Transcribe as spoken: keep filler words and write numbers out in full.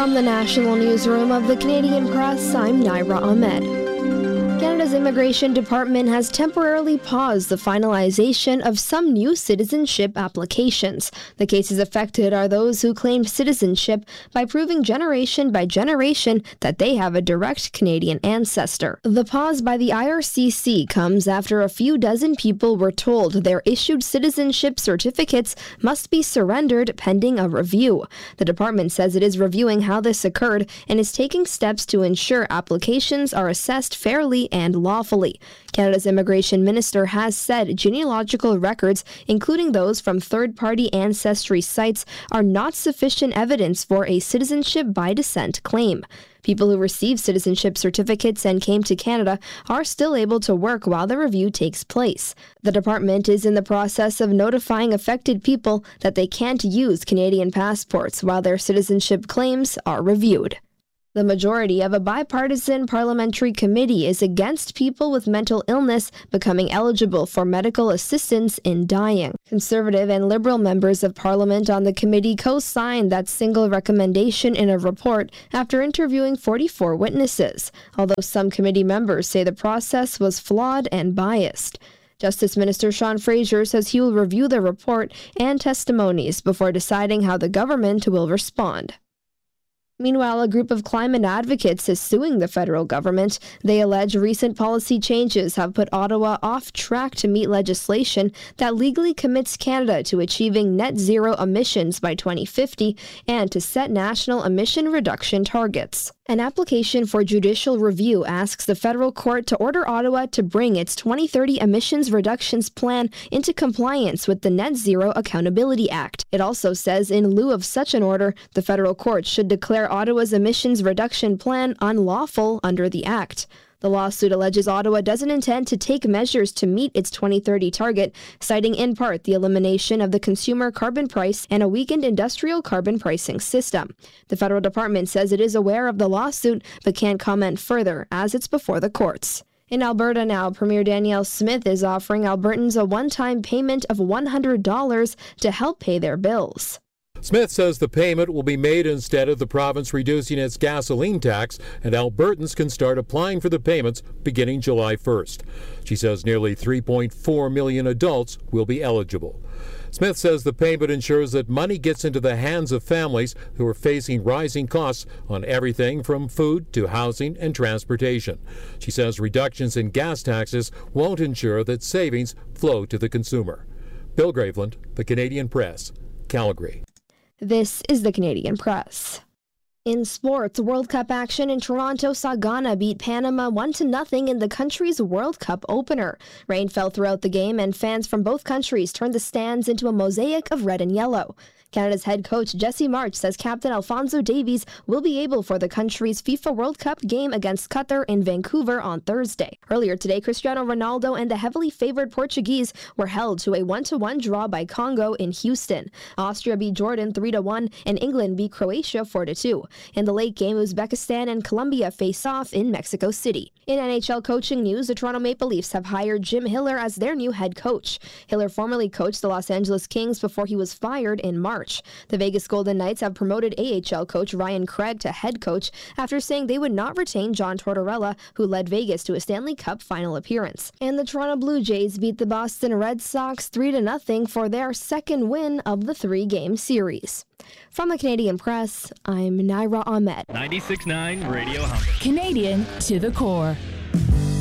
From the National Newsroom of the Canadian Press, I'm Naira Ahmed. Canada's Immigration Department has temporarily paused the finalization of some new citizenship applications. The cases affected are those who claimed citizenship by proving generation by generation that they have a direct Canadian ancestor. The pause by the I R C C comes after a few dozen people were told their issued citizenship certificates must be surrendered pending a review. The department says it is reviewing how this occurred and is taking steps to ensure applications are assessed fairly and lawfully. Canada's immigration minister has said genealogical records, including those from third-party ancestry sites, are not sufficient evidence for a citizenship by descent claim. People who receive citizenship certificates and came to Canada are still able to work while the review takes place. The department is in the process of notifying affected people that they can't use Canadian passports while their citizenship claims are reviewed. The majority of a bipartisan parliamentary committee is against people with mental illness becoming eligible for medical assistance in dying. Conservative and Liberal members of Parliament on the committee co-signed that single recommendation in a report after interviewing forty-four witnesses, although some committee members say the process was flawed and biased. Justice Minister Sean Fraser says he will review the report and testimonies before deciding how the government will respond. Meanwhile, a group of climate advocates is suing the federal government. They allege recent policy changes have put Ottawa off track to meet legislation that legally commits Canada to achieving net zero emissions by twenty fifty and to set national emission reduction targets. An application for judicial review asks the federal court to order Ottawa to bring its twenty thirty emissions reductions plan into compliance with the Net Zero Accountability Act. It also says in lieu of such an order, the federal court should declare Ottawa's emissions reduction plan unlawful under the Act. The lawsuit alleges Ottawa doesn't intend to take measures to meet its twenty thirty target, citing in part the elimination of the consumer carbon price and a weakened industrial carbon pricing system. The federal department says it is aware of the lawsuit but can't comment further as it's before the courts. In Alberta now, Premier Danielle Smith is offering Albertans a one-time payment of one hundred dollars to help pay their bills. Smith says the payment will be made instead of the province reducing its gasoline tax, and Albertans can start applying for the payments beginning July first. She says nearly three point four million adults will be eligible. Smith says the payment ensures that money gets into the hands of families who are facing rising costs on everything from food to housing and transportation. She says reductions in gas taxes won't ensure that savings flow to the consumer. Bill Graveland, The Canadian Press, Calgary. This is the Canadian Press. In sports, World Cup action in Toronto saw Ghana beat Panama one to nothing in the country's World Cup opener. Rain fell throughout the game, and fans from both countries turned the stands into a mosaic of red and yellow. Canada's head coach Jesse March says Captain Alphonso Davies will be able for the country's FIFA World Cup game against Qatar in Vancouver on Thursday. Earlier today, Cristiano Ronaldo and the heavily favored Portuguese were held to a one to one draw by Congo in Houston. Austria beat Jordan three to one, and England beat Croatia four to two. In the late game, Uzbekistan and Colombia face off in Mexico City. In N H L coaching news, the Toronto Maple Leafs have hired Jim Hiller as their new head coach. Hiller formerly coached the Los Angeles Kings before he was fired in March. The Vegas Golden Knights have promoted A H L coach Ryan Craig to head coach after saying they would not retain John Tortorella, who led Vegas to a Stanley Cup final appearance. And the Toronto Blue Jays beat the Boston Red Sox three to nothing for their second win of the three-game series. From the Canadian Press, I'm Naira Ahmed. ninety-six point nine Radio Humber. Canadian to the core.